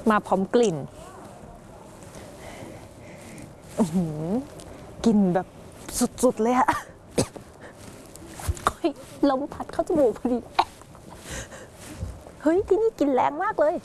มาพร้อมกลิ่นกลิ่นแบบสุดๆเลยอะลมพัดเข้าจมูกพอดีเฮ้ยที่นี่กลิ่นแรงมากเลย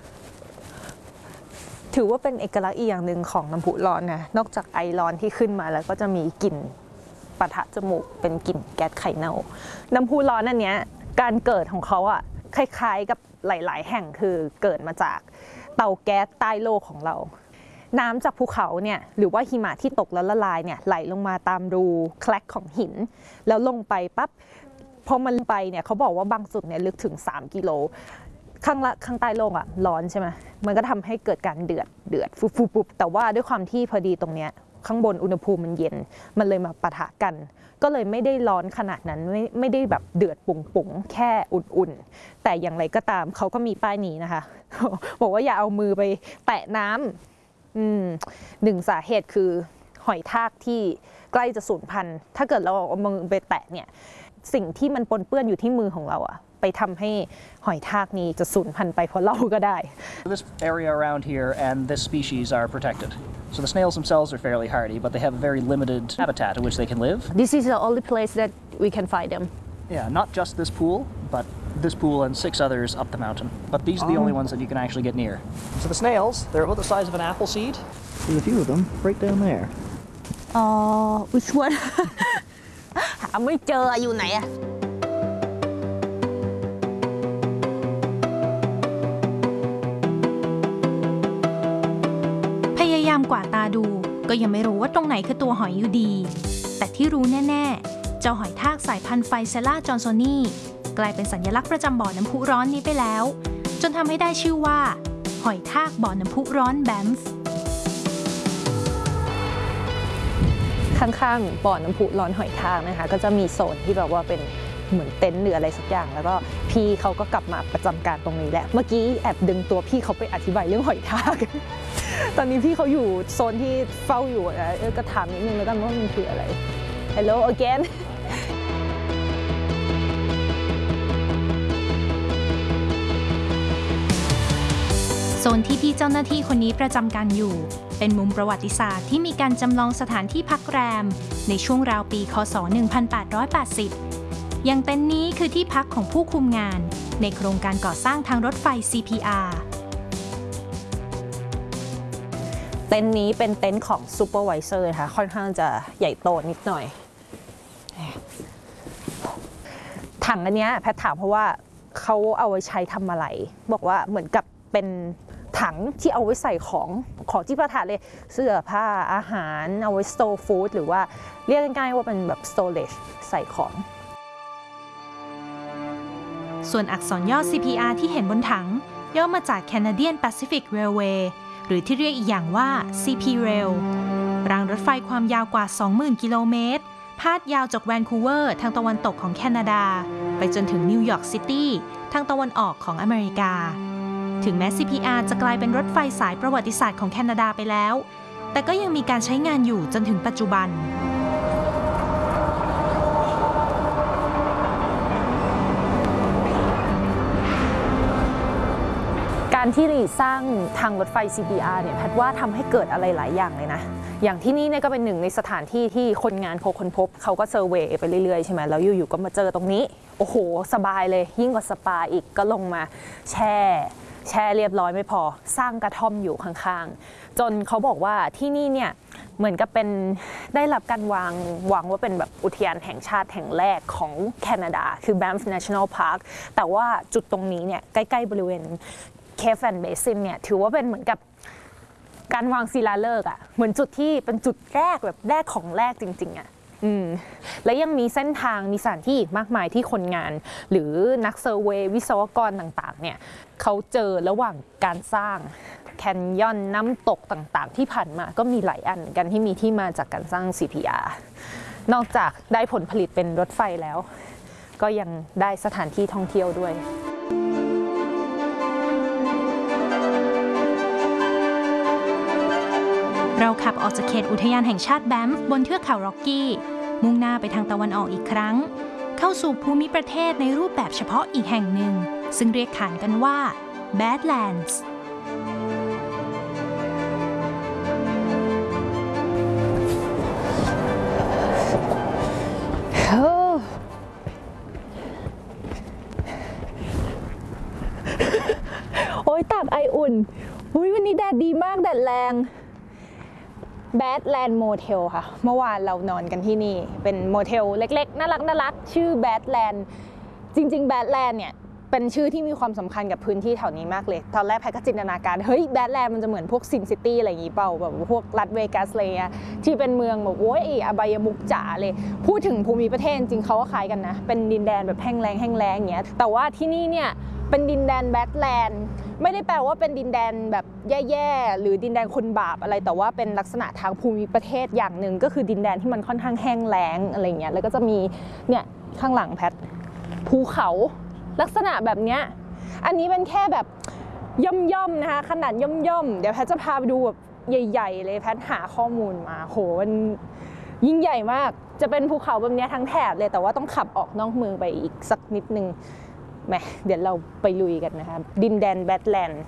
ถือว่าเป็นเอกลักษณ์อีกอย่างหนึ่งของน้ำพุร้อนนะนอกจากไอร้อนที่ขึ้นมาแล้วก็จะมีกลิ่นปะทะจมูกเป็นกลิ่นแก๊สไข่เน่าน้ำพุร้อนอันเนี้ยการเกิดของเขาอะคล้ายๆกับหลายๆแห่งคือเกิดมาจากเตาแก๊สใต้โลกของเราน้ำจากภูเขาเนี่ยหรือว่าหิมะที่ตกแล้วละลายเนี่ยไหลลงมาตามรูแคลกของหินแล้วลงไปปั๊บพอมันไปเนี่ยเขาบอกว่าบางจุดเนี่ยลึกถึง3 กิโลข้างใต้โลกอะร้อนใช่ไหมมันก็ทำให้เกิดการเดือดฟุบแต่ว่าด้วยความที่พอดีตรงเนี้ยข้างบนอุณหภูมิมันเย็นมันเลยมาปะทะกันก็เลยไม่ได้ร้อนขนาดนั้นไม่ได้แบบเดือดปุ่งๆแค่อุ่นๆแต่อย่างไรก็ตามเขาก็มีป้ายนี้นะคะบอกว่าอย่าเอามือไปแตะน้ำหนึ่งสาเหตุคือหอยทากที่ใกล้จะสูญพันธุ์ถ้าเกิดเราเอามือไปแตะเนี่ยสิ่งที่มันปนเปื้อนอยู่ที่มือของเราอะไปทำให้หอยทากนี้จะสูญพันธุ์ไปเพราะเราก็ได้ This area around here and this species are protected. So the snails themselves are fairly hardy, but they have a very limited habitat in which they can live. This is the only place that we can find them. Yeah, not just this pool, but this pool and 6 others up the mountain. But these are the only ones that you can actually get near. So the snails, they're about the size of an apple seed. There's a few of them right down there. Which one? หาไม่เจออยู่ไหนอะพยายามกวาดตาดูก็ยังไม่รู้ว่าตรงไหนคือตัวหอยอยู่ดีแต่ที่รู้แน่ๆเจ้าหอยทากสายพันธุ์ไฟเซล่าจอนโซนีกลายเป็นสัญลักษณ์ประจำบ่อน้ำพุร้อนนี้ไปแล้วจนทำให้ได้ชื่อว่าหอยทากบ่อน้ำพุร้อนแบมฟ์ข้างๆบ่อน้ำพุร้อนหอยทากนะคะก็จะมีโซนที่แบบว่าเป็นเหมือนเต็นท์หรืออะไรสักอย่างแล้วก็พี่เขาก็กลับมาประจำการตรงนี้แหละเมื่อกี้แอบดึงตัวพี่เขาไปอธิบายเรื่องหอยทากตอนนี้พี่เขาอยู่โซนที่เฝ้าอยู่นะก็ถามนิดนึงแล้วกันว่ามันคืออะไร Hello again โซนที่พี่เจ้าหน้าที่คนนี้ประจำการอยู่เป็นมุมประวัติศาสตร์ที่มีการจำลองสถานที่พักแรมในช่วงราวปีคศ 1880 อย่างเต็นท์นี้คือที่พักของผู้คุมงานในโครงการก่อสร้างทางรถไฟ CPR เต็นท์นี้เป็นเต็นท์ของซูเปอร์วิเซอร์นะคะค่อนข้างจะใหญ่โตนิดหน่อยถังอันนี้แพทถามเพราะว่าเขาเอาไว้ใช้ทำอะไรบอกว่าเหมือนกับเป็นถังที่เอาไว้ใส่ของที่ประทานเลยเสื้อผ้าอาหารเอาไว้สโตร์ฟู้ดหรือว่าเรียกง่ายๆว่าเป็นแบบสโตเรจใส่ของส่วนอักษรย่อ CPR ที่เห็นบนถังย่อมาจาก Canadian Pacific Railway หรือที่เรียกอีกอย่างว่า CP Rail รางรถไฟความยาวกว่า 20,000 กิโลเมตรพาดยาวจากแวนคูเวอร์ทางตะวันตกของแคนาดาไปจนถึงนิวยอร์กซิตี้ทางตะวันออกของอเมริกาถึงแม้ CPR จะกลายเป็นรถไฟสายประวัติศาสตร์ของแคนาดาไปแล้วแต่ก็ยังมีการใช้งานอยู่จนถึงปัจจุบันการที่สร้างทางรถไฟ CPR เนี่ยแพทว่าทำให้เกิดอะไรหลายอย่างเลยนะอย่างที่นี่เนี่ยก็เป็นหนึ่งในสถานที่ที่คนงานเขาค้นพบเขาก็เซอร์เวย์ไปเรื่อยๆใช่ไหมแล้วอยู่ๆก็มาเจอตรงนี้โอ้โหสบายเลยยิ่งกว่าสปาอีกก็ลงมาแช่เรียบร้อยไม่พอสร้างกระท่อมอยู่ข้างๆจนเขาบอกว่าที่นี่เนี่ยเหมือนกับเป็นได้รับการวางว่าเป็นแบบอุทยานแห่งชาติแห่งแรกของแคนาดาคือ Banff National Park แต่ว่าจุดตรงนี้เนี่ยใกล้ๆบริเวณCave and Basin เนี่ยถือว่าเป็นเหมือนกับการวางศิลาฤกษ์อ่ะเหมือนจุดที่เป็นจุดแรกแบบแรกของแรกจริงๆอ่ะและยังมีเส้นทางมีสถานที่มากมายที่คนงานหรือนักเซอร์เวย์วิศวกรต่างๆเนี่ยเขาเจอระหว่างการสร้างแคนยอนน้ำตกต่างๆที่ผ่านมาก็มีหลายอันกันที่มีที่มาจากการสร้าง CPR นอกจากได้ผลผลิตเป็นรถไฟแล้วก็ยังได้สถานที่ท่องเที่ยวด้วยเราขับออกจากเขตอุทยานแห่งชาติแบมฟ์บนเทือกเขาร็อกกี้มุ่งหน้าไปทางตะวันออกอีกครั้งเข้าสู่ภูมิประเทศในรูปแบบเฉพาะอีกแห่งหนึ่งซึ่งเรียกขานกันว่า Badlands ง Badland Motel ค่ะเมื่อวานเรานอนกันที่นี่เป็นโมเทลเล็กๆน่ารักชื่อ Badland จริงๆ Badland เนี่ยเป็นชื่อที่มีความสำคัญกับพื้นที่แถวนี้มากเลยตอนแรกแพทก็จินตนาการเฮ้ย Badland มันจะเหมือนพวกซินซิตี้อะไรอย่างงี้เปล่าแบบพวกรัสเวกัสเลยอะที่เป็นเมืองแบบโอ้ยอบายมุกจ๋าเลยพูดถึงภูมิประเทศจริงเขาก็คล้ายกันนะเป็นดินแดนแบบแห้งแล้งอย่างเงี้ยแต่ว่าที่นี่เนี่ยเป็นดินแดน Badland ไม่ได้แปลว่าเป็นดินแดนแบบแย่ๆหรือดินแดนคนบาปอะไรแต่ว่าเป็นลักษณะทางภูมิประเทศอย่างหนึ่งก็คือดินแดนที่มันค่อนข้างแห้งแล้งอะไรเงี้ยแล้วก็จะมีเนี่ยข้างหลังแพทภูเขาลักษณะแบบเนี้ยอันนี้เป็นแค่แบบย่อมๆนะคะขนาดย่อมๆเดี๋ยวแพทจะพาไปดูแบบใหญ่ๆเลยแพทหาข้อมูลมาโหมันยิ่งใหญ่มากจะเป็นภูเขาแบบนี้ทั้งแถบเลยแต่ว่าต้องขับออกนอกเมืองไปอีกสักนิดนึงแหมเดี๋ยวเราไปลุยกันนะคะดินแดนแบดแลนด์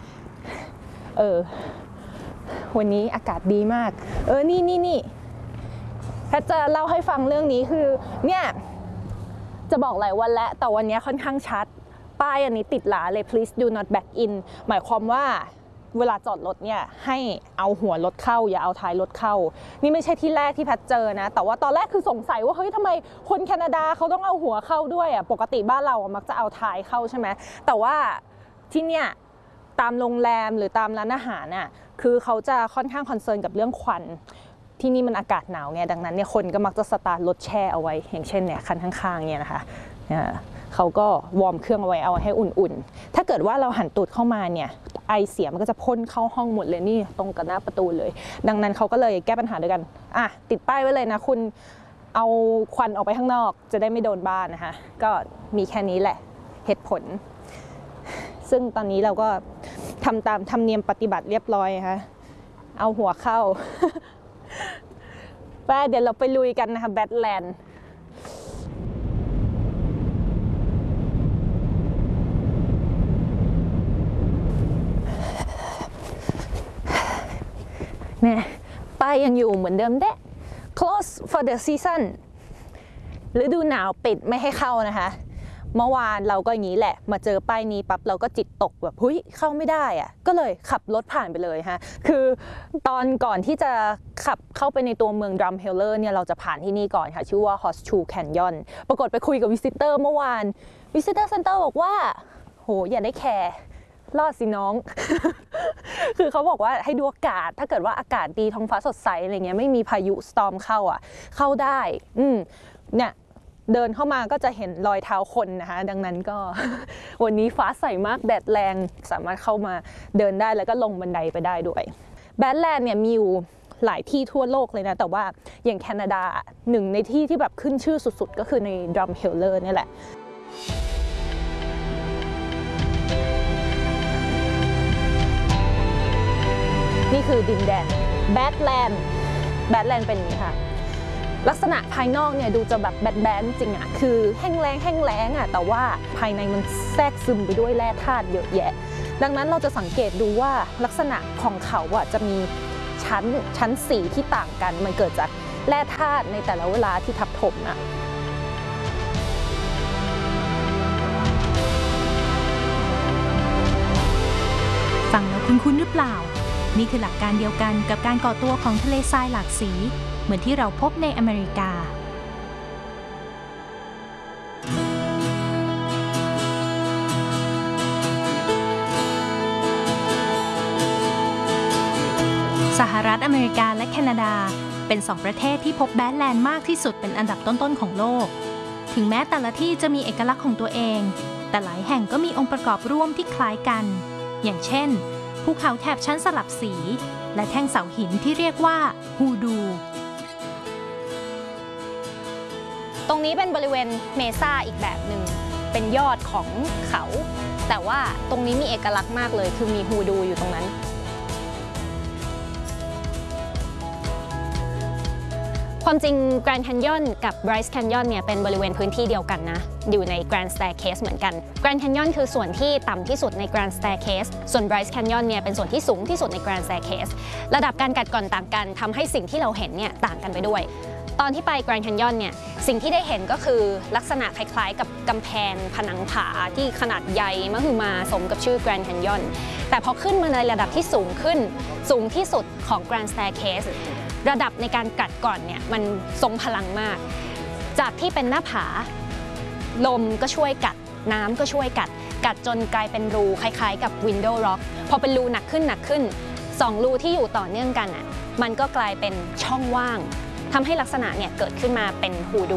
วันนี้อากาศดีมากนี่แพทจะเล่าให้ฟังเรื่องนี้คือเนี่ยจะบอกหลายวันแล้วแต่วันนี้ค่อนข้างชัดป้ายอันนี้ติดหลาเลย please do not back in หมายความว่าเวลาจอดรถเนี่ยให้เอาหัวรถเข้าอย่าเอาท้ายรถเข้านี่ไม่ใช่ที่แรกที่แพทเจอนะแต่ว่าตอนแรกคือสงสัยว่าเฮ้ยทำไมคนแคนาดาเขาต้องเอาหัวเข้าด้วยอ่ะปกติบ้านเรามักจะเอาท้ายเข้าใช่ไหมแต่ว่าที่เนี่ยตามโรงแรมหรือตามร้านอาหารน่ะคือเขาจะค่อนข้างคอนเซิร์นกับเรื่องควันที่นี่มันอากาศหนาวไงดังนั้นเนี่ยคนก็มักจะสตาร์ทรถแช่เอาไว้อย่างเช่นเนี่ยคันข้างๆเนี่ยนะคะเขาก็วอร์มเครื่องเอาไว้เอาให้อุ่นๆถ้าเกิดว่าเราหันตูดเข้ามาเนี่ยไอเสียมันก็จะพ่นเข้าห้องหมดเลยนี่ตรงกับหน้าประตูเลยดังนั้นเขาก็เลยแก้ปัญหาด้วยกันติดป้ายไว้เลยนะคุณเอาควันออกไปข้างนอกจะได้ไม่โดนบ้านนะคะก็มีแค่นี้แหละเหตุผลซึ่งตอนนี้เราก็ทำตามธรรมเนียมปฏิบัติเรียบร้อยนะคะเอาหัวเข้า ไปเดี๋ยวเราไปลุยกันนะคะแบดแลนด์เนี่ยป้ายยังอยู่เหมือนเดิมเด้ close for the season ฤดูหนาวปิดไม่ให้เข้านะคะเมื่อวานเราก็อย่างนี้แหละมาเจอป้ายนี้ปั๊บเราก็จิตตกแบบเฮ้ยเข้าไม่ได้อะก็เลยขับรถผ่านไปเลยฮะคือตอนก่อนที่จะขับเข้าไปในตัวเมืองดรัมเฮลเลอร์เนี่ยเราจะผ่านที่นี่ก่อนค่ะชื่อว่า Horseshoe Canyon ปรากฏไปคุยกับวิสิเตอร์เมื่อวานวิสิเตอร์เซ็นเตอร์บอกว่าโหอย่าได้แคร์รอดสิน้อง คือเขาบอกว่าให้ดูอากาศถ้าเกิดว่าอากาศดีท้องฟ้าสดใสอะไรเงี้ยไม่มีพายุสตอร์มเข้าได้เนี่ยเดินเข้ามาก็จะเห็นรอยเท้าคนนะคะดังนั้นก็ วันนี้ฟ้าใสมากแดดแรงสามารถเข้ามาเดินได้แล้วก็ลงบันไดไปได้ด้วยแบดแลนด์เนี่ยมีอยู่หลายที่ทั่วโลกเลยนะแต่ว่าอย่างแคนาดาหนึ่งในที่ที่แบบขึ้นชื่อสุดๆก็คือในดรัมเฮลเลอร์นี่แหละนี่คือดินแดนแบดแลนด์เป็นอย่างนี้ค่ะลักษณะภายนอกเนี่ยดูจะแบบแบดจริงอ่ะคือแห้งแล้งอ่ะแต่ว่าภายในมันแทรกซึมไปด้วยแร่ธาตุเยอะแยะดังนั้นเราจะสังเกตดูว่าลักษณะของเขาอ่ะจะมีชั้นสีที่ต่างกันมันเกิดจากแร่ธาตุในแต่ละเวลาที่ทับถมอ่ะฟังแล้วคุ้นๆหรือเปล่านี่คือหลักการเดียวกันกับการก่อตัวของทะเลทรายหลากสีเหมือนที่เราพบในอเมริกาสหรัฐอเมริกาและแคนาดาเป็น2ประเทศที่พบแบดแลนด์มากที่สุดเป็นอันดับต้นๆของโลกถึงแม้แต่ละที่จะมีเอกลักษณ์ของตัวเองแต่หลายแห่งก็มีองค์ประกอบร่วมที่คล้ายกันอย่างเช่นภูเขาแถบชั้นสลับสีและแท่งเสาหินที่เรียกว่าฮูดูตรงนี้เป็นบริเวณเมซ่าอีกแบบหนึ่งเป็นยอดของเขาแต่ว่าตรงนี้มีเอกลักษณ์มากเลยคือมีฮูดูอยู่ตรงนั้นความจริง Grand Canyon กับ Bryce Canyon เนี่ยเป็นบริเวณพื้นที่เดียวกันนะอยู่ใน Grand Staircase เหมือนกัน Grand Canyon คือส่วนที่ต่ำที่สุดใน Grand Staircase ส่วน Bryce Canyon เนี่ยเป็นส่วนที่สูงที่สุดใน Grand Staircase ระดับการกัดกร่อนต่างกันทำให้สิ่งที่เราเห็นเนี่ยต่างกันไปด้วยตอนที่ไปแกรนด์แคนยอนเนี่ยสิ่งที่ได้เห็นก็คือลักษณะคล้ายๆกับกำแพงผนังผาที่ขนาดใหญ่มหึมาสมกับชื่อแกรนด์แคนยอนแต่พอขึ้นมาในระดับที่สูงขึ้นสูงที่สุดของ Grand Staircase ระดับในการกัดก่อนเนี่ยมันทรงพลังมากจากที่เป็นหน้าผาลมก็ช่วยกัดน้ำก็ช่วยกัดจนกลายเป็นรูคล้ายๆกับ Window Rock พอเป็นรูหนักขึ้น2 รูที่อยู่ต่อเนื่องกันอ่ะมันก็กลายเป็นช่องว่างทำให้ลักษณะเนี่ยเกิดขึ้นมาเป็นฮูดู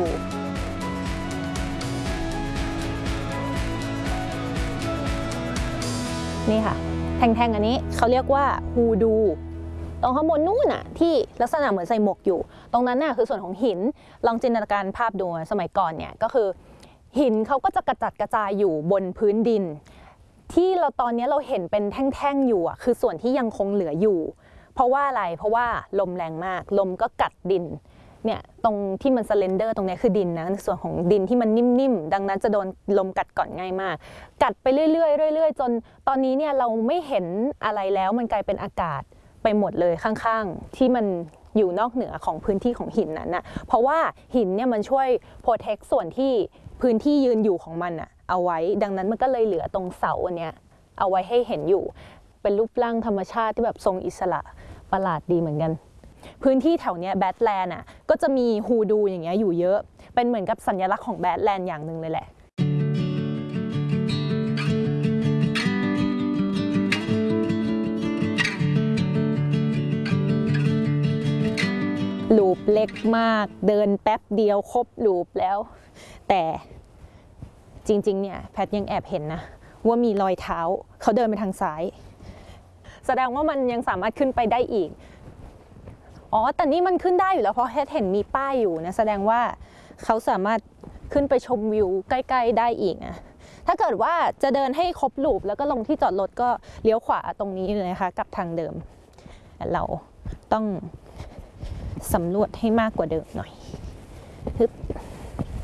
นี่ค่ะแท่งๆอันนี้เขาเรียกว่าฮูดูตรงข้างบนนู่นน่ะที่ลักษณะเหมือนใส่หมวกอยู่ตรงนั้นน่ะคือส่วนของหินลองจินตนาการภาพดูสมัยก่อนเนี่ยก็คือหินเขาก็จะกระจัดกระจายอยู่บนพื้นดินที่เราตอนนี้เราเห็นเป็นแท่งๆอยู่อ่ะคือส่วนที่ยังคงเหลืออยู่เพราะว่าอะไรเพราะว่าลมแรงมากลมก็กัดดินเนี่ยตรงที่มันสเลนเดอร์ตรงนี้คือดินนะส่วนของดินที่มันนิ่มๆดังนั้นจะโดนลมกัดก่อนง่ายมากกัดไปเรื่อยๆจนตอนนี้เนี่ยเราไม่เห็นอะไรแล้วมันกลายเป็นอากาศไปหมดเลยข้างๆที่มันอยู่นอกเหนือของพื้นที่ของหินนั้นนะเพราะว่าหินเนี่ยมันช่วยโปรเทคส่วนที่พื้นที่ยืนอยู่ของมันอะเอาไว้ดังนั้นมันก็เลยเหลือตรงเสาอันเนี้ยเอาไว้ให้เห็นอยู่เป็นรูปร่างธรรมชาติที่แบบทรงอิสระประหลาดดีเหมือนกันพื้นที่แถวเนี้ยแบดแลนด์อ่ะก็จะมีฮูดูอย่างเงี้ยอยู่เยอะเป็นเหมือนกับสัญลักษณ์ของแบดแลนด์อย่างหนึ่งเลยแหละลูปเล็กมากเดินแป๊บเดียวครบลูปแล้วแต่จริงๆเนี่ยแพทยังแอบเห็นนะว่ามีรอยเท้าเขาเดินไปทางซ้ายแสดงว่ามันยังสามารถขึ้นไปได้อีกอ๋อแต่นี่มันขึ้นได้อยู่แล้วเพราะแพทเห็นมีป้ายอยู่นะแสดงว่าเขาสามารถขึ้นไปชมวิวใกล้ๆได้อีกนะถ้าเกิดว่าจะเดินให้ครบลูปแล้วก็ลงที่จอดรถก็เลี้ยวขวาตรงนี้เลยนะคะกับทางเดิมเราต้องสำรวจให้มากกว่าเดิมหน่อย